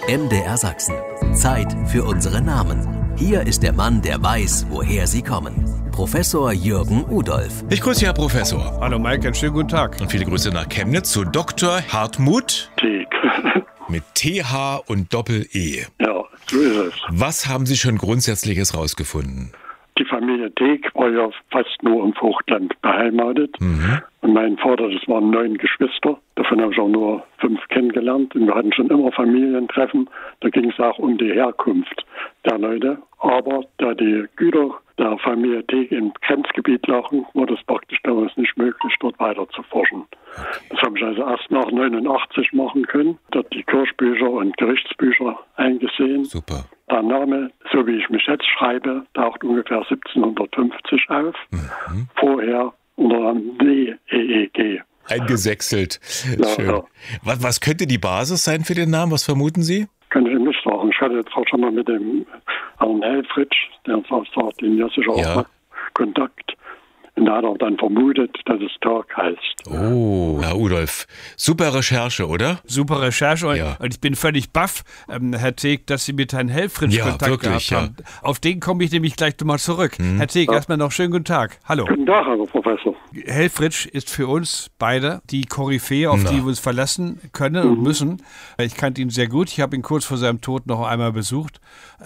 MDR Sachsen. Zeit für unsere Namen. Hier ist der Mann, der weiß, woher sie kommen. Professor Jürgen Udolph. Ich grüße Herr Professor. Hallo Mike, einen schönen guten Tag. Und viele Grüße nach Chemnitz zu Dr. Hartmut. Teek. Mit TH und Doppel-E. Ja, so ist es. Was haben Sie schon Grundsätzliches rausgefunden? Die Familie Teek war ja fast nur im Vogtland beheimatet. Und mein Vater, das waren 9 Geschwister. Davon habe ich auch nur 5 kennengelernt. Und wir hatten schon immer Familientreffen. Da ging es auch um die Herkunft der Leute. Aber da die Güter der Familie Teek im Grenzgebiet lagen, war das praktisch damals nicht möglich, dort weiter zu forschen. Das habe ich also erst nach 89 machen können. Dort die Kirchbücher und Gerichtsbücher eingesehen. Super. Der Name, so wie ich mich jetzt schreibe, taucht ungefähr 1750 auf. Vorher unter dem WEEG. Eingesächselt. Ja, Schön. ja. Was könnte die Basis sein für den Namen? Was vermuten Sie? Kann ich nicht sagen. Ich hatte jetzt auch schon mal mit dem Herrn Helfrich, der sagt, den ja sicher auch mal Kontakt. Und da hat er dann vermutet, dass es Tag heißt. Oh, Herr Udolph. Super Recherche, oder? Super Recherche und, Ja. und ich bin völlig baff, Herr Teek, dass Sie mit Herrn Helfrich Ja, Kontakt wirklich, gehabt haben. Auf den komme ich nämlich gleich nochmal zurück. Herr Teek, erstmal noch schönen guten Tag. Hallo. Guten Tag, Herr Professor. Helfrich ist für uns beide die Koryphäe, auf die wir uns verlassen können und müssen. Ich kannte ihn sehr gut. Ich habe ihn kurz vor seinem Tod noch einmal besucht.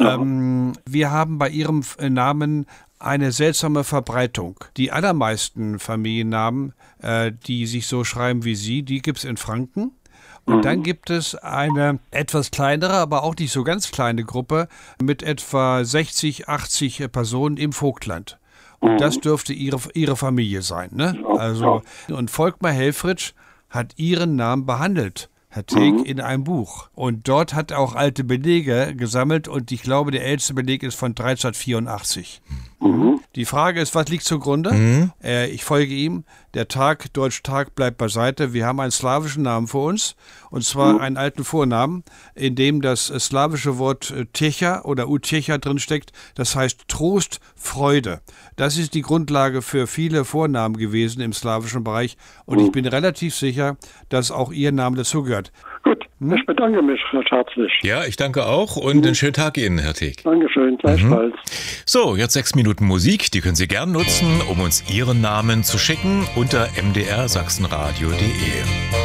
Wir haben bei Ihrem Namen eine seltsame Verbreitung. Die allermeisten Familiennamen, die sich so schreiben wie Sie, die gibt es in Franken. Und dann gibt es eine etwas kleinere, aber auch nicht so ganz kleine Gruppe mit etwa 60, 80 Personen im Vogtland. Und das dürfte Ihre Familie sein, ne? Also, und Volkmar Helfrich hat Ihren Namen behandelt, Herr Teek, in einem Buch. Und dort hat er auch alte Belege gesammelt und ich glaube, der älteste Beleg ist von 1384. Die Frage ist, was liegt zugrunde? Ich folge ihm. Der Tag, Deutsch Tag, bleibt beiseite. Wir haben einen slawischen Namen vor uns, und zwar einen alten Vornamen, in dem das slawische Wort Techa oder Utecha drinsteckt. Das heißt Trost, Freude. Das ist die Grundlage für viele Vornamen gewesen im slawischen Bereich. Und ich bin relativ sicher, dass auch Ihr Name dazugehört. Gut, ich bedanke mich recht herzlich. Ja, ich danke auch und einen schönen Tag Ihnen, Herr Teek. Dankeschön, gleichfalls. So, jetzt 6 Minuten Musik. Die können Sie gern nutzen, um uns Ihren Namen zu schicken unter mdrsachsenradio.de.